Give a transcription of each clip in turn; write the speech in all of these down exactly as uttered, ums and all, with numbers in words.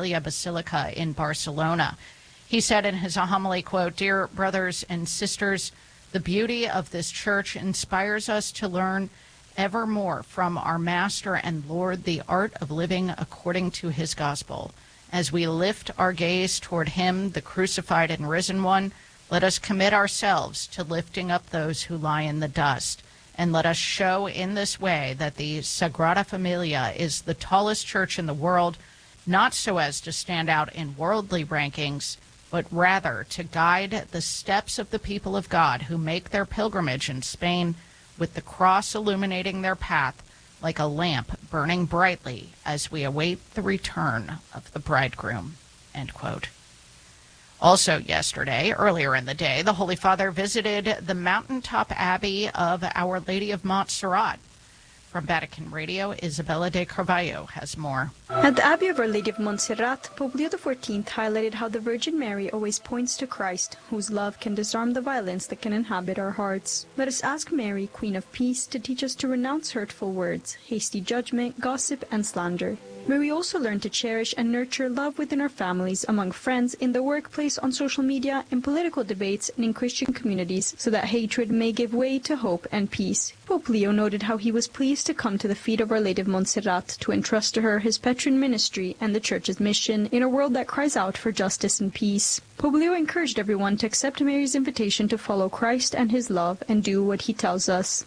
Familia Basilica in Barcelona. He said in his homily, quote, "Dear brothers and sisters, the beauty of this church inspires us to learn ever more from our Master and Lord the art of living according to his gospel. As we lift our gaze toward him, the crucified and risen one, let us commit ourselves to lifting up those who lie in the dust. And let us show in this way that the Sagrada Familia is the tallest church in the world, not so as to stand out in worldly rankings, but rather to guide the steps of the people of God who make their pilgrimage in Spain, with the cross illuminating their path like a lamp burning brightly as we await the return of the bridegroom," end quote. Also yesterday, earlier in the day, the Holy Father visited the mountaintop abbey of Our Lady of Montserrat. From Vatican Radio, Isabella de Carvalho has more. At the Abbey of Our Lady of Montserrat, Pope Leo the fourteenth highlighted how the Virgin Mary always points to Christ, whose love can disarm the violence that can inhabit our hearts. Let us ask Mary, Queen of Peace, to teach us to renounce hurtful words, hasty judgment, gossip, and slander. May we also learn to cherish and nurture love within our families, among friends, in the workplace, on social media, in political debates, and in Christian communities, so that hatred may give way to hope and peace. Pope Leo noted how he was pleased to come to the feet of Our Lady of Montserrat to entrust to her his patron ministry and the Church's mission in a world that cries out for justice and peace. Pope Leo encouraged everyone to accept Mary's invitation to follow Christ and his love and do what he tells us.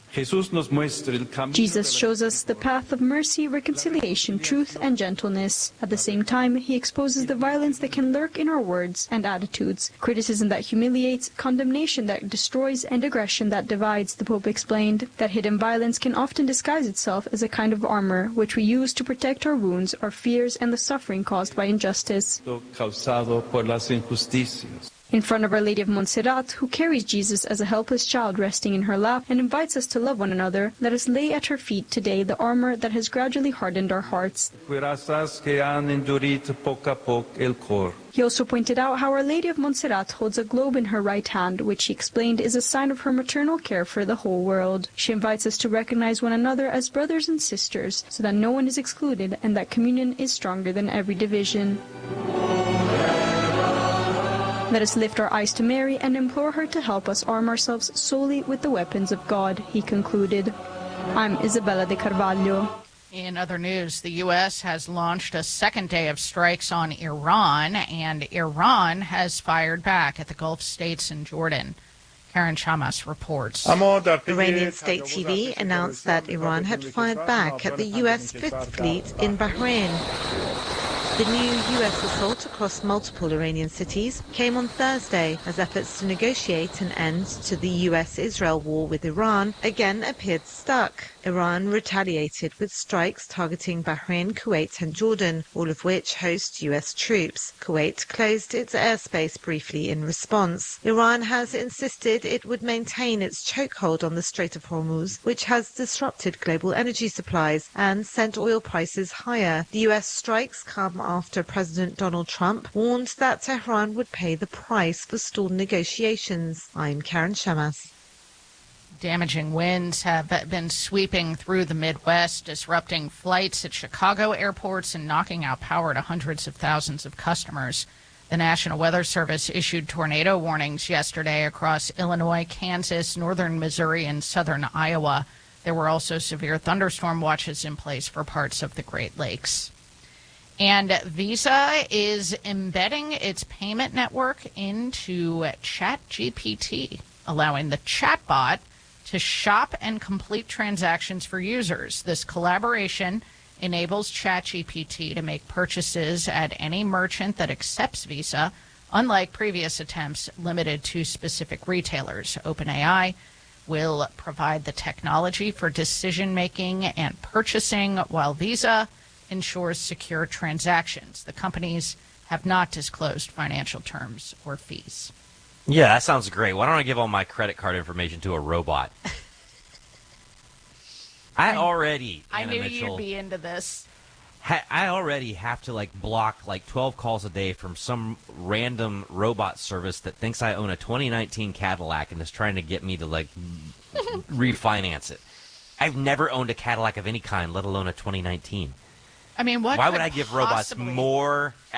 Jesus shows us the path of mercy, reconciliation, truth, and gentleness. At the same time, he exposes the violence that can lurk in our words and attitudes, criticism that humiliates, condemnation that destroys, and aggression that divides. The Pope explained that hidden violence can often disguise itself as a kind of armor, which we use to protect our wounds, our fears, and the suffering caused by injustice. In front of Our Lady of Montserrat, who carries Jesus as a helpless child resting in her lap and invites us to love one another, let us lay at her feet today the armor that has gradually hardened our hearts. He also pointed out how Our Lady of Montserrat holds a globe in her right hand, which she explained is a sign of her maternal care for the whole world. She invites us to recognize one another as brothers and sisters, so that no one is excluded and that communion is stronger than every division. Let us lift our eyes to Mary and implore her to help us arm ourselves solely with the weapons of God, he concluded. I'm Isabella de Carvalho. In other news, the U S has launched a second day of strikes on Iran, and Iran has fired back at the Gulf states and Jordan. Karen Chamas reports. Iranian state T V announced that Iran had fired back at the U S Fifth Fleet in Bahrain. The new U S assault across multiple Iranian cities came on Thursday as efforts to negotiate an end to the U S Israel war with Iran again appeared stuck. Iran retaliated with strikes targeting Bahrain, Kuwait and Jordan, all of which host U S troops. Kuwait closed its airspace briefly in response. Iran has insisted it would maintain its chokehold on the Strait of Hormuz, which has disrupted global energy supplies and sent oil prices higher. The U S strikes come after President Donald Trump warned that Tehran would pay the price for stalled negotiations. I'm Karen Chamas. Damaging winds have been sweeping through the Midwest, disrupting flights at Chicago airports and knocking out power to hundreds of thousands of customers. The National Weather Service issued tornado warnings yesterday across Illinois, Kansas, northern Missouri, and southern Iowa. There were also severe thunderstorm watches in place for parts of the Great Lakes. And Visa is embedding its payment network into ChatGPT, allowing the chatbot to shop and complete transactions for users. This collaboration enables ChatGPT to make purchases at any merchant that accepts Visa, unlike previous attempts limited to specific retailers. OpenAI will provide the technology for decision-making and purchasing, while Visa ensures secure transactions. The companies have not disclosed financial terms or fees. Yeah, that sounds great. Why don't I give all my credit card information to a robot? I already, I Anna knew Mitchell, you'd be into this. Ha- I already have to like block like twelve calls a day from some random robot service that thinks I own a twenty nineteen Cadillac and is trying to get me to like refinance it. I've never owned a Cadillac of any kind, let alone a twenty nineteen. I mean, what Why could would I give robots possibly... more